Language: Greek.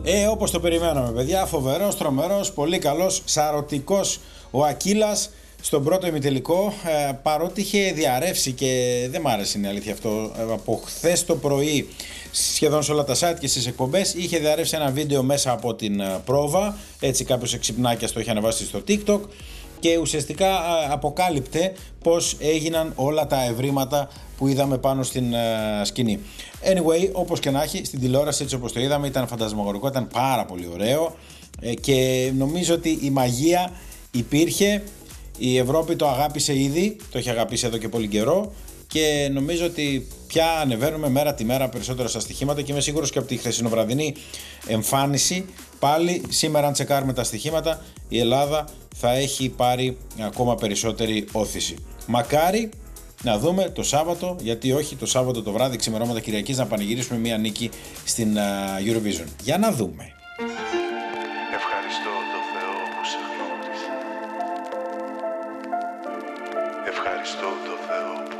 Όπως το περιμέναμε, παιδιά, φοβερός, τρομερός, πολύ καλός, σαρωτικός ο Ακίλας στον πρώτο ημιτελικό, παρότι είχε διαρρεύσει και δεν μ' άρεσε, είναι αλήθεια αυτό, από χθες το πρωί σχεδόν σε όλα τα site και στις εκπομπές είχε διαρρεύσει ένα βίντεο μέσα από την πρόβα, έτσι κάποιος εξυπνάκιας το είχε ανεβάσει στο TikTok και ουσιαστικά αποκάλυπτε πως έγιναν όλα τα ευρήματα που είδαμε πάνω στην σκηνή. Anyway, όπως και να έχει, στην τηλεόραση έτσι όπως το είδαμε ήταν φαντασμαγορικό, ήταν πάρα πολύ ωραίο και νομίζω ότι η μαγεία υπήρχε, η Ευρώπη το αγάπησε ήδη, το έχει αγαπήσει εδώ και πολύ καιρό και νομίζω ότι πια ανεβαίνουμε μέρα τη μέρα περισσότερο στα στοιχήματα και είμαι σίγουρος και από τη χθεσινοβραδινή εμφάνιση πάλι σήμερα αν τσεκάρουμε τα στοιχήματα η Ελλάδα θα έχει πάρει ακόμα περισσότερη όθηση. Μακάρι να δούμε το Σάββατο, γιατί όχι το Σάββατο το βράδυ ξημερώματα Κυριακής να πανηγυρίσουμε μια νίκη στην Eurovision. Για να δούμε. Ευχαριστώ το Θεό που σε γνώρισα. Ευχαριστώ το Θεό